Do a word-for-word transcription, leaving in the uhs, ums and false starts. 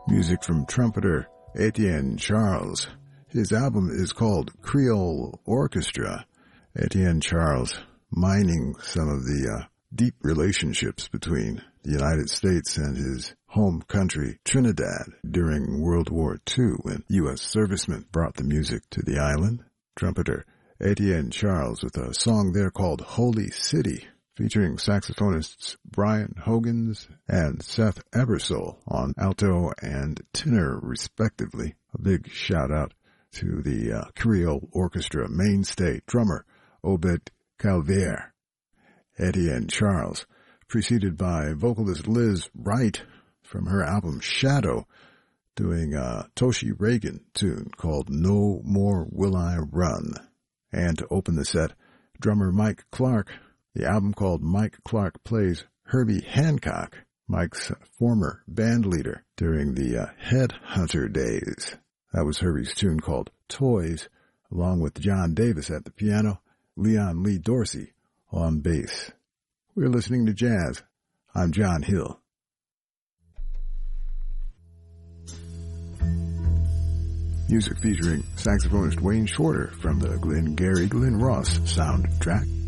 Music from trumpeter Etienne Charles. His album is called Creole Orchestra. Etienne Charles mining some of the uh, deep relationships between the United States and his home country, Trinidad, during World War Two when U S servicemen brought the music to the island. Trumpeter Etienne Charles with a song there called Holy City, featuring saxophonists Brian Hogans and Seth Ebersole on alto and tenor, respectively. A big shout-out to the uh, Creole Orchestra mainstay drummer Obed Calvaire. Etienne Charles, preceded by vocalist Liz Wright from her album Shadow, doing a Toshi Reagan tune called No More Will I Run. And to open the set, drummer Mike Clark, the album called Mike Clark Plays Herbie Hancock, Mike's former band leader during the uh, Headhunter days. That was Herbie's tune called Toys, along with John Davis at the piano, Leon Lee Dorsey on bass. We're listening to jazz. I'm John Hill. Music featuring saxophonist Wayne Shorter from the Glengarry Glen Ross soundtrack.